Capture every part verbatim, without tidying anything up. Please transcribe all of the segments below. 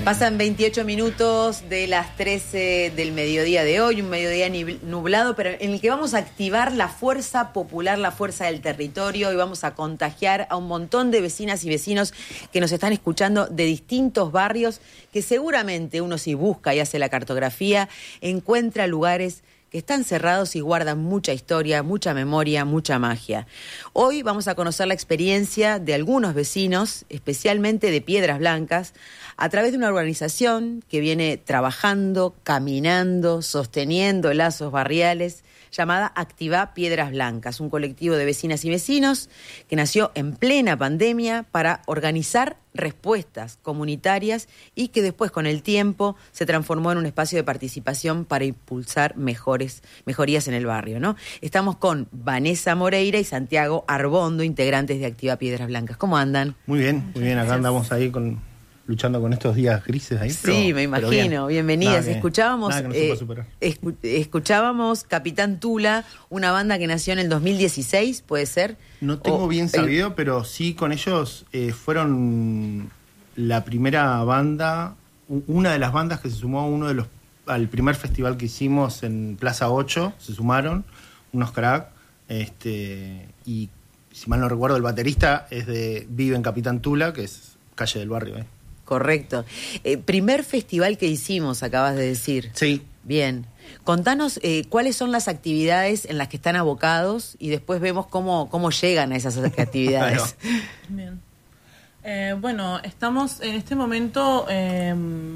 Pasan veintiocho minutos de las trece del mediodía de hoy, un mediodía nublado, pero en el que vamos a activar la fuerza popular, la fuerza del territorio, y vamos a contagiar a un montón de vecinas y vecinos que nos están escuchando de distintos barrios, que seguramente uno, si busca y hace la cartografía, encuentra lugares que están cerrados y guardan mucha historia, mucha memoria, mucha magia. Hoy vamos a conocer la experiencia de algunos vecinos, especialmente de Piedras Blancas, a través de una organización que viene trabajando, caminando, sosteniendo lazos barriales, llamada Activá Piedras Blancas, un colectivo de vecinas y vecinos que nació en plena pandemia para organizar respuestas comunitarias y que después, con el tiempo, se transformó en un espacio de participación para impulsar mejores, mejorías en el barrio, ¿no? Estamos con Vanessa Moreira y Santiago Arbondo, integrantes de Activá Piedras Blancas. ¿Cómo andan? Muy bien, muy bien. Acá andamos ahí con... luchando con estos días grises ahí. Sí, pero, me imagino. Bien. Bienvenidas. Nada que, escuchábamos, nada que no eh, se pueda superar. escu- escuchábamos Capitán Tula, una banda que nació en el dos mil dieciséis, ¿puede ser? No tengo o, bien sabido, el... pero sí con ellos eh, fueron la primera banda, una de las bandas que se sumó a uno de los al primer festival que hicimos en Plaza ocho, se sumaron unos crack, este, y si mal no recuerdo, el baterista es de vive en Capitán Tula, que es calle del barrio, ¿eh? Correcto. Eh, primer festival que hicimos, acabas de decir. Sí. Bien. Contanos eh, cuáles son las actividades en las que están abocados y después vemos cómo, cómo llegan a esas actividades. Claro. Bien. Eh, bueno, estamos en este momento... Eh,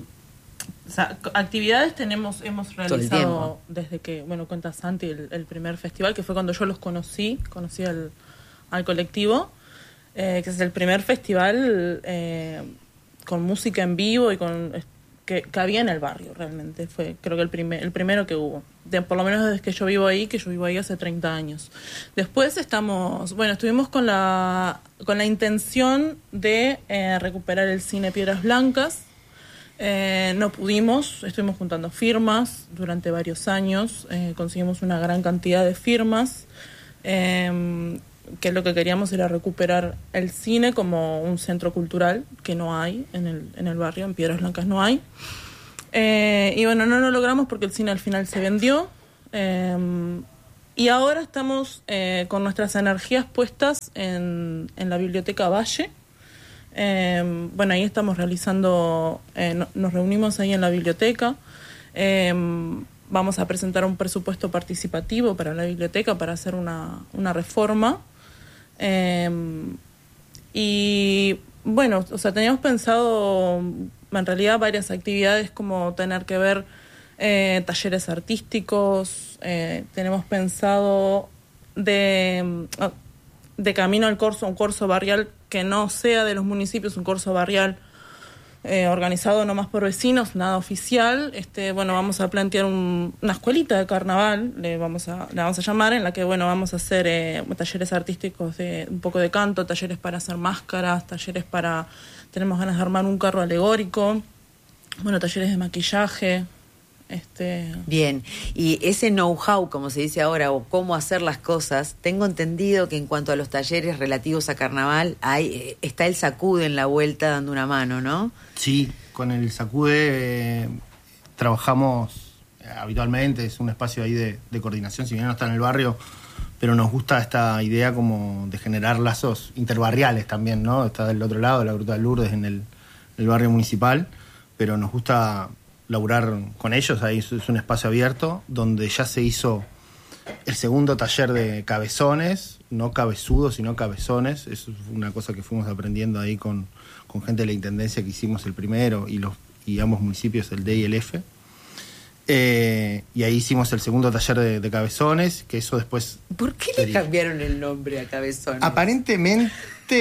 o sea, actividades tenemos, hemos realizado desde que, bueno, cuenta Santi, el, el primer festival, que fue cuando yo los conocí, conocí al, al colectivo, eh, que es el primer festival... Eh, con música en vivo y con que, que había en el barrio, realmente fue creo que el primer el primero que hubo, de, por lo menos desde que yo vivo ahí, que yo vivo ahí hace treinta años. Después estamos, bueno, estuvimos con la con la intención de eh, recuperar el cine Piedras Blancas. Eh, no pudimos, estuvimos juntando firmas durante varios años, eh, conseguimos una gran cantidad de firmas. Eh, que lo que queríamos era recuperar el cine como un centro cultural, que no hay en el, en el barrio, en Piedras Blancas no hay. Eh, y bueno, no lo logramos porque el cine al final se vendió. Eh, y ahora estamos eh, con nuestras energías puestas en, en la Biblioteca Valle. Eh, bueno, ahí estamos realizando, eh, no, nos reunimos ahí en la biblioteca. Eh, vamos a presentar un presupuesto participativo para la biblioteca para hacer una, una reforma. Eh, y bueno, o sea, teníamos pensado en realidad varias actividades como tener que ver eh, talleres artísticos, eh, tenemos pensado de, de camino al corso, un corso barrial que no sea de los municipios, un corso barrial Eh, organizado nomás por vecinos, nada oficial. Este, bueno, vamos a plantear un, una escuelita de carnaval, le vamos a, le vamos a llamar, en la que bueno, vamos a hacer eh, talleres artísticos de un poco de canto, talleres para hacer máscaras, talleres para, tenemos ganas de armar un carro alegórico, bueno, talleres de maquillaje. Este... Bien, y ese know-how, como se dice ahora, o cómo hacer las cosas, tengo entendido que en cuanto a los talleres relativos a carnaval, hay, eh, está el Sacude en la vuelta dando una mano, ¿no? Sí, con el Sacude eh, trabajamos eh, habitualmente, es un espacio ahí de, de coordinación, si bien no está en el barrio, pero nos gusta esta idea como de generar lazos interbarriales también, ¿no? Está del otro lado, la Gruta de Lourdes, en el, el barrio municipal, pero nos gusta laburar con ellos. Ahí es un espacio abierto donde ya se hizo el segundo taller de cabezones, no cabezudos sino cabezones. Eso es una cosa que fuimos aprendiendo ahí con, con gente de la intendencia, que hicimos el primero, y los y ambos municipios, el D y el F, eh, y ahí hicimos el segundo taller de, de cabezones, que eso después... ¿Por qué sería... le cambiaron el nombre a cabezones? Aparentemente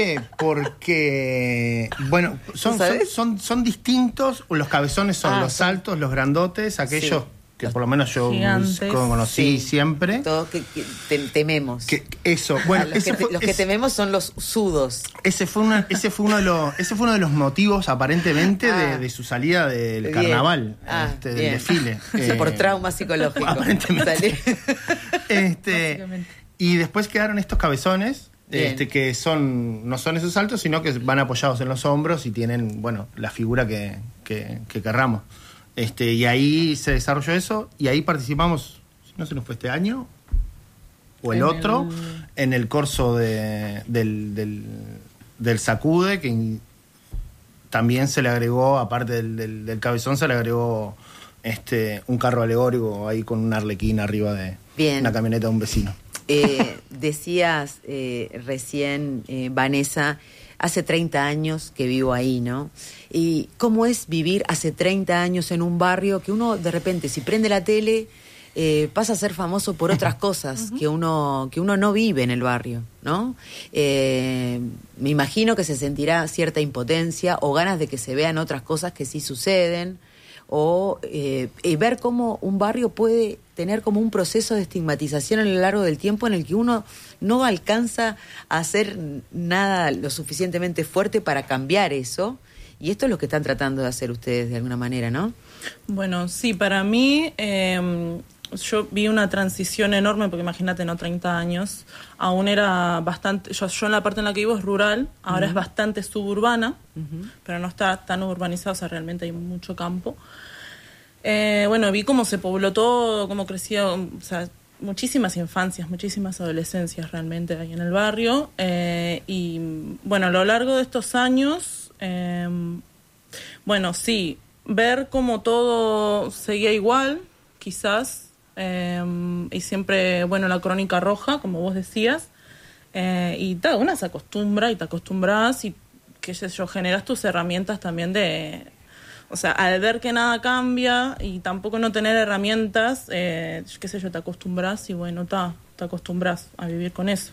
porque, bueno, son, son, son, son distintos. Los cabezones son ah, los sí. altos, los grandotes, aquellos sí. que por lo menos yo gigantes. conocí sí. siempre. Todos que, que tememos. Que, eso, bueno, los, ese que, fue, los que ese, tememos son los sudos. Ese fue una, ese fue uno de los, ese fue uno de los motivos aparentemente ah. de, de su salida del bien. carnaval, ah, este, del desfile. eh, por trauma psicológico. Aparentemente. este, y después quedaron estos cabezones. Este, que son no son esos altos, sino que van apoyados en los hombros y tienen, bueno, la figura que, que, que querramos. Este, y ahí se desarrolló eso, y ahí participamos, no sé, ¿no fue este año? O el en otro, el... en el corso de, del, del, del Sacude, que también se le agregó, aparte del, del, del cabezón, se le agregó este, un carro alegórico ahí con un arlequín arriba de Bien. Una camioneta de un vecino. Eh, decías eh, recién, eh, Vanessa, hace treinta años que vivo ahí, ¿no? Y cómo es vivir hace treinta años en un barrio que uno de repente, si prende la tele, eh, pasa a ser famoso por otras cosas uh-huh. que uno que uno no vive en el barrio, ¿no? Eh, me imagino que se sentirá cierta impotencia o ganas de que se vean otras cosas que sí suceden, o eh, y ver cómo un barrio puede tener como un proceso de estigmatización a lo largo del tiempo en el que uno no alcanza a hacer nada lo suficientemente fuerte para cambiar eso, y esto es lo que están tratando de hacer ustedes de alguna manera, ¿no? Bueno, sí, para mí eh, yo vi una transición enorme, porque imagínate, no treinta años, aún era bastante, yo, yo en la parte en la que vivo es rural, ahora uh-huh. es bastante suburbana, uh-huh. pero no está tan urbanizado, o sea, realmente hay mucho campo. Eh, bueno, vi cómo se pobló todo, cómo creció, o sea, muchísimas infancias, muchísimas adolescencias realmente ahí en el barrio, eh, y bueno, a lo largo de estos años, eh, bueno, sí, ver cómo todo seguía igual, quizás, eh, y siempre, bueno, la crónica roja, como vos decías, eh, y tal, una se acostumbra y te acostumbras y, qué sé yo, generas tus herramientas también de... O sea, al ver que nada cambia y tampoco no tener herramientas, eh, qué sé yo, te acostumbras y bueno, ta, te acostumbras a vivir con eso.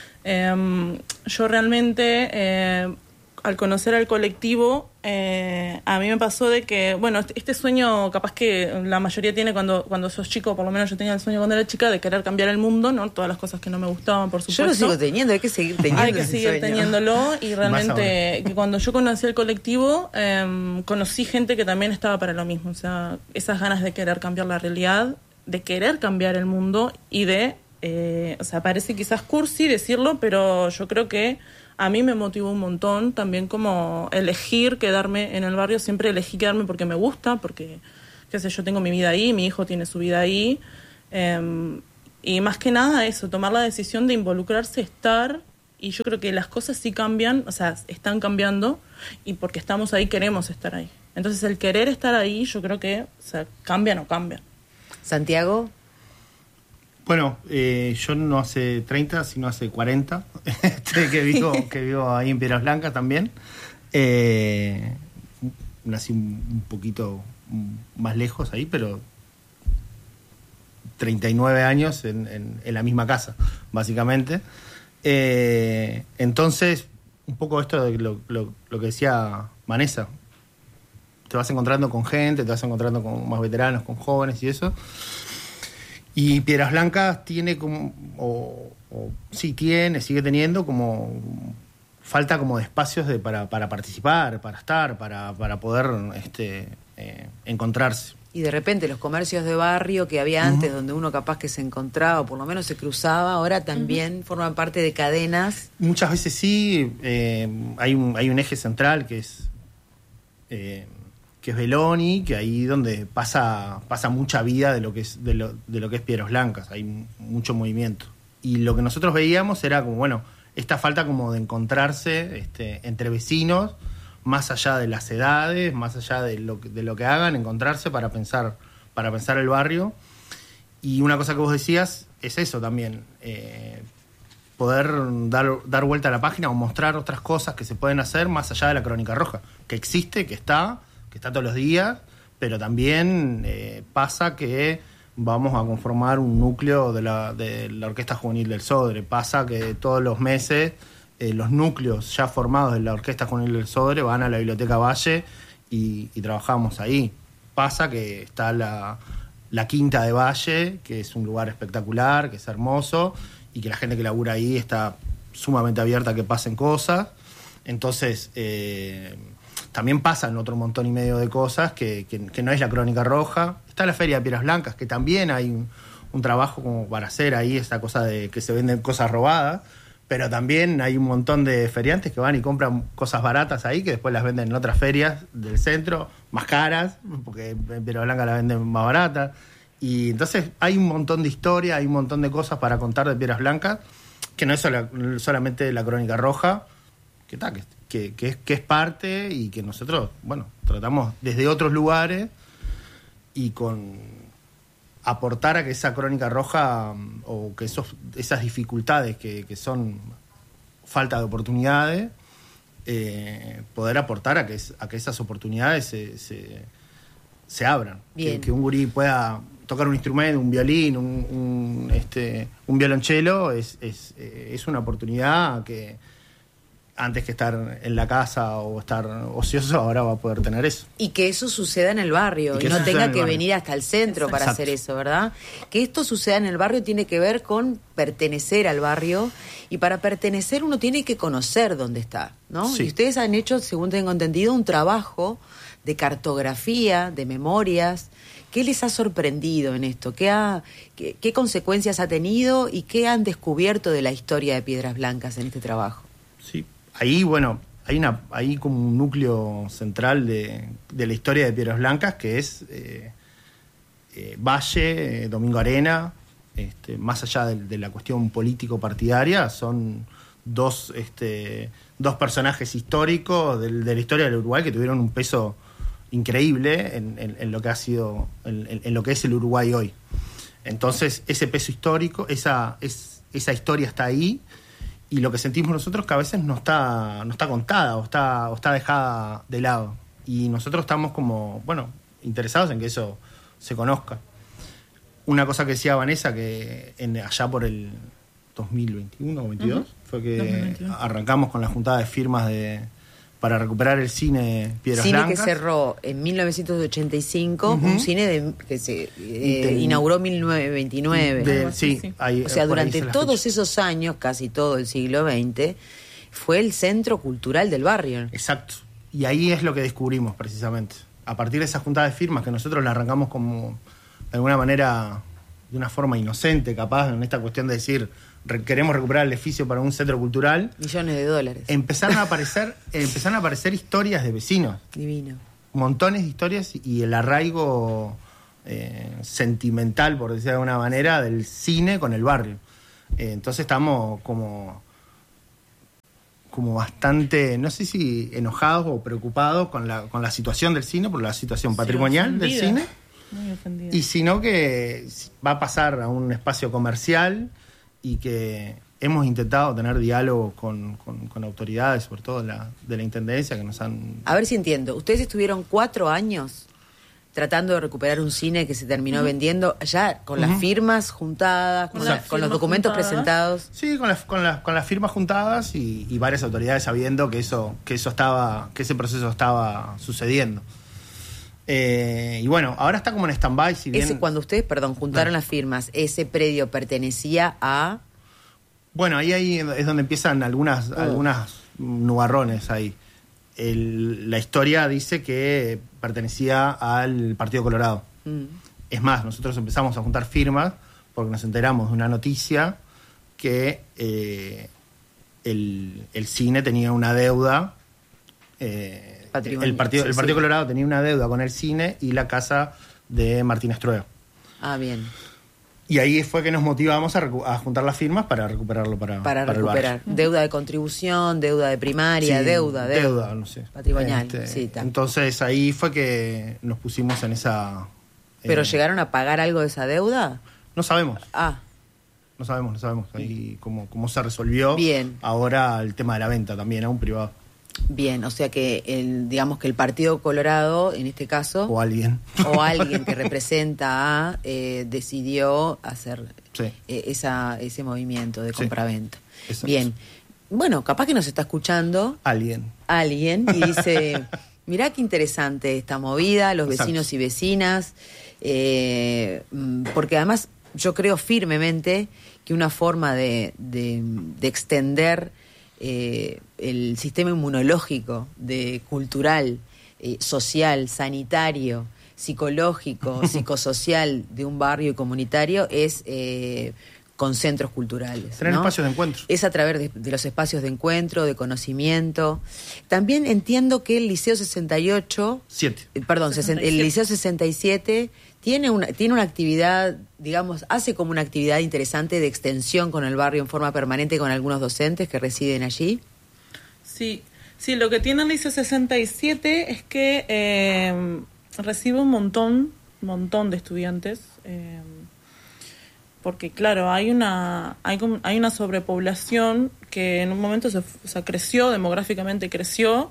Eh, yo realmente, eh, al conocer al colectivo, eh, a mí me pasó de que, bueno, este sueño capaz que la mayoría tiene cuando, cuando sos chico, por lo menos yo tenía el sueño cuando era chica, de querer cambiar el mundo, ¿no? Todas las cosas que no me gustaban, por supuesto. Yo lo sigo teniendo, hay que seguir teniendo Hay que ese seguir sueño. teniéndolo, y realmente que cuando yo conocí el colectivo, eh, conocí gente que también estaba para lo mismo, o sea, esas ganas de querer cambiar la realidad, de querer cambiar el mundo y de, eh, o sea, parece quizás cursi decirlo, pero yo creo que a mí me motivó un montón también como elegir quedarme en el barrio. Siempre elegí quedarme porque me gusta, porque, qué sé, yo tengo mi vida ahí, mi hijo tiene su vida ahí. Eh, y más que nada eso, tomar la decisión de involucrarse, estar. Y yo creo que las cosas sí cambian, o sea, están cambiando. Y porque estamos ahí, queremos estar ahí. Entonces el querer estar ahí, yo creo que, o sea, cambian o cambian. Santiago. Bueno, eh, yo no hace treinta, sino hace cuarenta, este, que, vivo, que vivo ahí en Piedras Blancas también. Eh, nací un, un poquito más lejos ahí, pero treinta y nueve años en, en, en la misma casa, básicamente. Eh, entonces, un poco esto de lo, lo, lo que decía Vanessa, te vas encontrando con gente, te vas encontrando con más veteranos, con jóvenes y eso. Y Piedras Blancas tiene como, o, o sí tiene, sigue teniendo como falta como de espacios de, para, para participar, para estar, para, para poder este, eh, encontrarse. Y de repente los comercios de barrio que había antes, uh-huh. donde uno capaz que se encontraba, o por lo menos se cruzaba, ahora también uh-huh. forman parte de cadenas. Muchas veces sí, eh, hay, un, hay un eje central que es... Eh, que es Beloni, que ahí donde pasa pasa mucha vida de lo que es de lo, de lo que es Piedras Blancas, hay m- mucho movimiento. Y lo que nosotros veíamos era como, bueno, esta falta como de encontrarse este, entre vecinos, más allá de las edades, más allá de lo que, de lo que hagan, encontrarse para pensar, para pensar el barrio. Y una cosa que vos decías es eso también, eh, poder dar, dar vuelta a la página o mostrar otras cosas que se pueden hacer más allá de la crónica roja, que existe, que está... que está todos los días, pero también eh, pasa que vamos a conformar un núcleo de la, de la Orquesta Juvenil del Sodre. Pasa que todos los meses eh, los núcleos ya formados de la Orquesta Juvenil del Sodre van a la Biblioteca Valle y, y trabajamos ahí. Pasa que está la, la Quinta de Valle, que es un lugar espectacular, que es hermoso, y que la gente que labura ahí está sumamente abierta a que pasen cosas. Entonces... Eh, También pasan otro montón y medio de cosas que, que, que no es la crónica roja. Está la Feria de Piedras Blancas, que también hay un, un trabajo como para hacer ahí, esta cosa de que se venden cosas robadas, Pero también hay un montón de feriantes que van y compran cosas baratas ahí, que después las venden en otras ferias del centro, más caras, porque en Piedras Blancas la venden más barata. Y entonces hay un montón de historia, hay un montón de cosas para contar de Piedras Blancas, que no es sola, solamente la Crónica Roja, que, ta, que, que, que, es, que es parte y que nosotros, bueno, tratamos desde otros lugares y con aportar a que esa Crónica Roja o que esos, esas dificultades que, que son falta de oportunidades, eh, poder aportar a que, a que esas oportunidades se, se, se abran. Que, que un gurí pueda tocar un instrumento, un violín, un, un, este, un violonchelo, es, es, es una oportunidad que antes que estar en la casa o estar ocioso, ahora va a poder tener eso. Y que eso suceda en el barrio, y, y no tenga que venir hasta el centro. Exacto. Para hacer eso, ¿verdad? Que esto suceda en el barrio tiene que ver con pertenecer al barrio, y para pertenecer uno tiene que conocer dónde está, ¿no? Sí. Y ustedes han hecho, según tengo entendido, un trabajo de cartografía, de memorias. ¿Qué les ha sorprendido en esto? ¿Qué, ha, qué, qué consecuencias ha tenido y qué han descubierto de la historia de Piedras Blancas en este trabajo? Sí. Ahí, bueno, hay una hay como un núcleo central de, de la historia de Piedras Blancas, que es eh, eh, Valle, eh, Domingo Arena, este, más allá de, de la cuestión político-partidaria, son dos, este, dos personajes históricos de, de la historia del Uruguay que tuvieron un peso increíble en, en, en lo que ha sido, en, en lo que es el Uruguay hoy. Entonces, ese peso histórico, esa, es, esa historia está ahí. Y lo que sentimos nosotros que a veces no está, no está contada o está, o está dejada de lado. Y nosotros estamos como, bueno, interesados en que eso se conozca. Una cosa que decía Vanessa, que en, allá por el dos mil veintiuno o veintidós, uh-huh. fue que dos mil veintiuno. Arrancamos con la juntada de firmas de para recuperar el cine Piedras cine Blancas. Cine que cerró en mil novecientos ochenta y cinco, uh-huh. un cine de, que se eh, de, inauguró en mil novecientos veintinueve. De, sí, sí. Ahí, o sea, durante todos fecha. esos años, casi todo el siglo veinte, fue el centro cultural del barrio. Exacto. Y ahí es lo que descubrimos precisamente. A partir de esa juntada de firmas que nosotros la arrancamos como, de alguna manera, de una forma inocente, capaz, en esta cuestión de decir, re, queremos recuperar el edificio para un centro cultural. Millones de dólares. Empezaron a aparecer, empezaron a aparecer historias de vecinos. Divino. Montones de historias y el arraigo eh, sentimental, por decir de alguna manera, del cine con el barrio. Eh, entonces estamos como, como bastante, no sé si enojados o preocupados con la, con la situación del cine, por la situación sí, patrimonial ofendida. del cine. Muy ofendida. Y sino que va a pasar a un espacio comercial y que hemos intentado tener diálogo con, con, con autoridades, sobre todo la, de la Intendencia, que nos han... A ver si entiendo. Ustedes estuvieron cuatro años tratando de recuperar un cine que se terminó uh-huh. vendiendo, ya con uh-huh. las firmas juntadas, con, la, con los documentos juntadas. presentados. Sí, con las con las con las firmas juntadas y, y varias autoridades sabiendo que eso que eso estaba que ese proceso estaba sucediendo. Eh, y bueno, ahora está como en stand-by. Si bien... Ese, cuando ustedes, perdón, juntaron no. las firmas, ¿ese predio pertenecía a...? Bueno, ahí, ahí es donde empiezan algunas, oh. algunas nubarrones ahí. El, la historia dice que pertenecía al Partido Colorado. Mm. Es más, nosotros empezamos a juntar firmas porque nos enteramos de una noticia que eh, el, el cine tenía una deuda... Eh, El partido, sí, el partido sí. Colorado tenía una deuda con el cine y la casa de Martínez Trueba. Ah, bien. Y ahí fue que nos motivamos a, recu- a juntar las firmas para recuperarlo para, para, para recuperar. El deuda de contribución, deuda de primaria, sí, deuda, deuda. Deuda, no sé. Patrimonial, este, sí. Está. Entonces ahí fue que nos pusimos en esa... ¿Pero eh, llegaron a pagar algo de esa deuda? No sabemos. Ah. No sabemos, no sabemos. Ahí cómo, cómo se resolvió. Bien. Ahora el tema de la venta también a un privado. Bien, o sea que el, digamos que el Partido Colorado, en este caso, o alguien, o alguien que representa a, eh, decidió hacer sí. eh, esa, ese movimiento de compraventa. Sí. Bien, bueno, capaz que nos está escuchando alguien, alguien y dice, mirá qué interesante esta movida, los Exacto. vecinos y vecinas, eh, porque además yo creo firmemente que una forma de, de, de extender Eh, el sistema inmunológico, de cultural, eh, social, sanitario, psicológico, psicosocial de un barrio y comunitario es eh, con centros culturales. Tener ¿no? espacios de encuentro. Es a través de, de los espacios de encuentro, de conocimiento. También entiendo que el Liceo sesenta y ocho... Siete. Eh, perdón, sesenta y siete. El Liceo sesenta y siete tiene una, tiene una actividad, digamos, hace como una actividad interesante de extensión con el barrio en forma permanente con algunos docentes que residen allí. Sí, sí, lo que tiene el Liceo sesenta y siete es que eh, recibe un montón, montón de estudiantes, eh, porque claro, hay una, hay, hay una sobrepoblación que en un momento se, o sea, creció, demográficamente creció,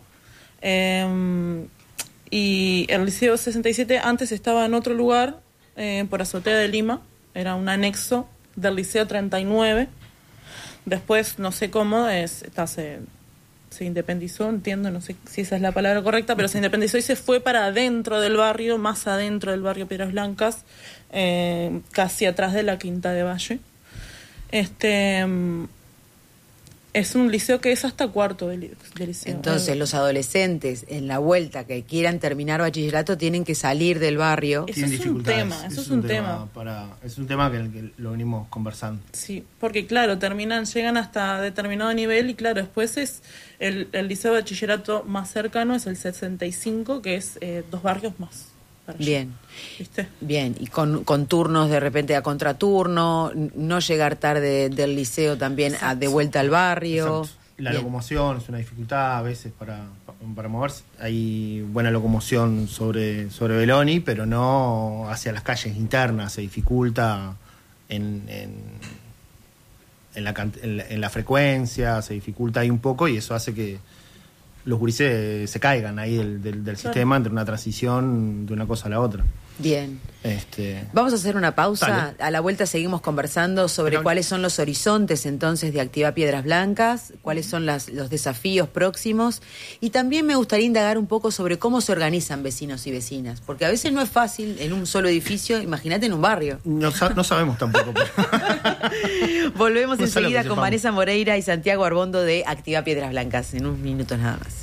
eh, y el Liceo sesenta y siete antes estaba en otro lugar, eh, por Azotea de Lima, era un anexo del Liceo treinta y nueve, después no sé cómo, es, está, se, se independizó, entiendo, no sé si esa es la palabra correcta, pero se independizó y se fue para adentro del barrio, más adentro del barrio Piedras Blancas, eh, casi atrás de la Quinta de Valle. Este... Es un liceo que es hasta cuarto del, del liceo. Entonces, los adolescentes en la vuelta que quieran terminar bachillerato tienen que salir del barrio. Eso es un tema, eso es un tema. Para, es un tema que, que lo venimos conversando. Sí, porque claro, terminan, llegan hasta determinado nivel y claro, después es el, el liceo de bachillerato más cercano es el sesenta y cinco, que es eh, dos barrios más. Bien, ¿viste? Bien, y con, con turnos de repente a contraturno, no llegar tarde del liceo también a, de vuelta al barrio. Exacto. La Bien. locomoción es una dificultad a veces para, para moverse. Hay buena locomoción sobre, sobre Beloni, pero no hacia las calles internas, se dificulta en, en, en, la, en, la, en la frecuencia, se dificulta ahí un poco y eso hace que los gurises se caigan ahí del, del, del sistema entre una transición de una cosa a la otra. Bien. Este... Vamos a hacer una pausa. Dale. A la vuelta seguimos conversando sobre Dale. cuáles son los horizontes entonces de Activa Piedras Blancas, cuáles son las, los desafíos próximos y también me gustaría indagar un poco sobre cómo se organizan vecinos y vecinas, porque a veces no es fácil en un solo edificio, imagínate en un barrio. No, no sabemos tampoco. Pero... Volvemos no enseguida con Vanessa Moreira y Santiago Arbondo de Activa Piedras Blancas en unos minutos nada más.